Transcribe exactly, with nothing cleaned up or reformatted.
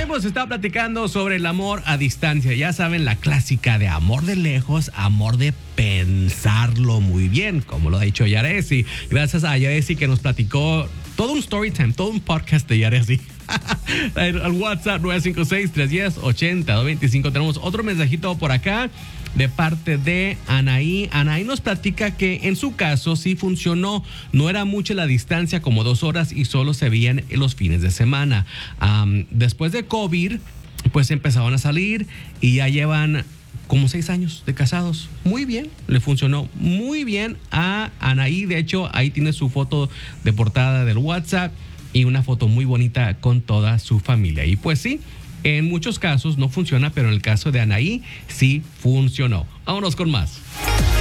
hemos estado platicando sobre el amor a distancia. Ya saben, la clásica de amor de lejos, amor de pensarlo muy bien, como lo ha dicho Yaresi. Gracias a Yaresi que nos platicó todo un story time, todo un podcast de Yaresi. Al WhatsApp nueve cinco seis, tres uno cero, ocho dos dos cinco. Tenemos otro mensajito por acá de parte de Anaí. Anaí nos platica que en su caso sí funcionó. No era mucho la distancia, como dos horas, y solo se veían en los fines de semana. Um, después de COVID, pues empezaron a salir y ya llevan como seis años de casados. Muy bien, le funcionó muy bien a Anaí. De hecho, ahí tiene su foto de portada del WhatsApp y una foto muy bonita con toda su familia. Y pues sí, en muchos casos no funciona, pero en el caso de Anaí sí funcionó. Vámonos con más.